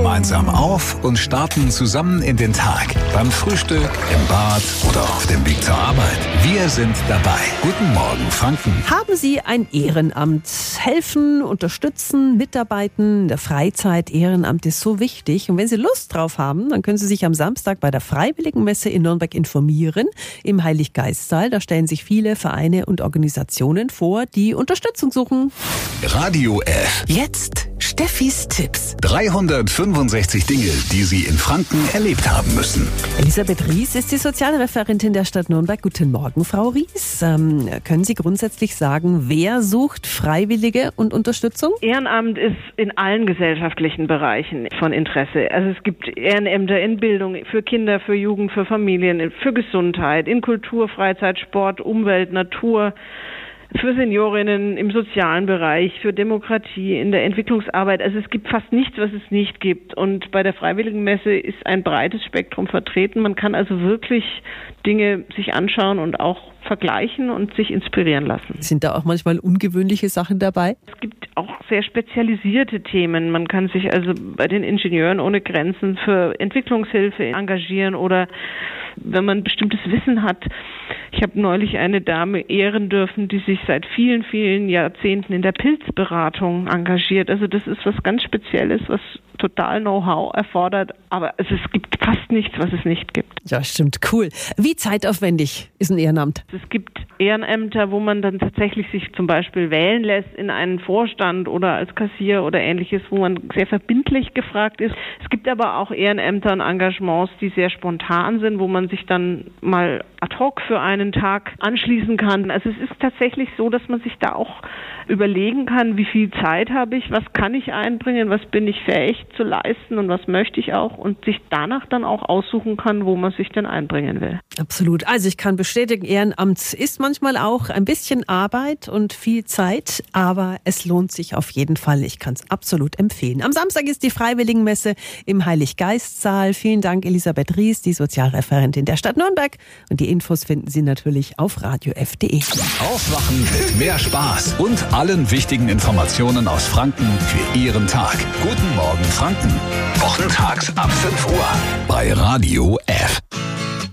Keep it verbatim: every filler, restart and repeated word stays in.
gemeinsam auf und starten zusammen in den Tag. Beim Frühstück, im Bad oder auf dem Weg zur Arbeit. Wir sind dabei. Guten Morgen, Franken. Haben Sie ein Ehrenamt? Helfen, unterstützen, mitarbeiten in der Freizeit. Ehrenamt ist so wichtig. Und wenn Sie Lust drauf haben, dann können Sie sich am Samstag bei der Freiwilligenmesse in Nürnberg informieren. Im Heiliggeistsaal. Da stellen sich viele Vereine und Organisationen vor, die Unterstützung suchen. Radio F. Jetzt Steffis Tipps. dreihundertfünfundsechzig Dinge, die Sie in Franken erlebt haben müssen. Elisabeth Ries ist die Sozialreferentin der Stadt Nürnberg. Guten Morgen, Frau Ries. Ähm, können Sie grundsätzlich sagen, wer sucht Freiwillige und Unterstützung? Ehrenamt ist in allen gesellschaftlichen Bereichen von Interesse. Also es gibt Ehrenämter in Bildung, für Kinder, für Jugend, für Familien, für Gesundheit, in Kultur, Freizeit, Sport, Umwelt, Natur, für Seniorinnen im sozialen Bereich, für Demokratie, in der Entwicklungsarbeit. Also es gibt fast nichts, was es nicht gibt. Und bei der Freiwilligenmesse ist ein breites Spektrum vertreten. Man kann also wirklich Dinge sich anschauen und auch vergleichen und sich inspirieren lassen. Sind da auch manchmal ungewöhnliche Sachen dabei? Es gibt auch sehr spezialisierte Themen. Man kann sich also bei den Ingenieuren ohne Grenzen für Entwicklungshilfe engagieren oder wenn man bestimmtes Wissen hat. Ich habe neulich eine Dame ehren dürfen, die sich seit vielen, vielen Jahrzehnten in der Pilzberatung engagiert. Also das ist was ganz Spezielles, was total Know-how erfordert. Aber es, es gibt fast nichts, was es nicht gibt. Ja, stimmt. Cool. Wie zeitaufwendig ist ein Ehrenamt? Es gibt Ehrenämter, wo man dann tatsächlich sich zum Beispiel wählen lässt in einen Vorstand oder als Kassier oder ähnliches, wo man sehr verbindlich gefragt ist. Es gibt aber auch Ehrenämter und Engagements, die sehr spontan sind, wo man sich dann mal ad hoc für einen Tag anschließen kann. Also es ist tatsächlich so, dass man sich da auch überlegen kann, wie viel Zeit habe ich, was kann ich einbringen, was bin ich fähig zu leisten und was möchte ich auch und sich danach dann auch aussuchen kann, wo man sich denn einbringen will. Absolut. Also ich kann bestätigen, Ehrenamt ist manchmal auch ein bisschen Arbeit und viel Zeit, aber es lohnt sich auf jeden Fall. Ich kann es absolut empfehlen. Am Samstag ist die Freiwilligenmesse im Heiliggeistsaal. Vielen Dank, Elisabeth Ries, die Sozialreferentin der Stadt Nürnberg. Und die Infos finden Sie natürlich auf radio f punkt de. Aufwachen mit mehr Spaß und allen wichtigen Informationen aus Franken für Ihren Tag. Guten Morgen, Franken. Wochentags ab fünf Uhr bei Radio F.